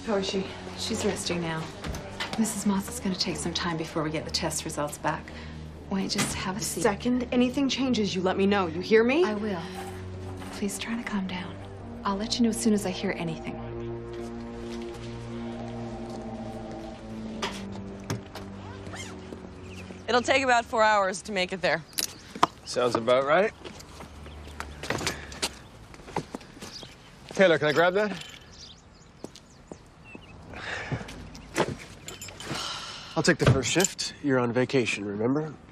How is she? She's resting now. Mrs. Moss, it's going to take some time before we get the test results back. Why don't you just have a seat? Second anything changes, you let me know. You hear me? I will. Please try to calm down. I'll let you know as soon as I hear anything. It'll take about 4 hours to make it there. Sounds about right. Taylor, can I grab that? I'll take the first shift. You're on vacation, remember?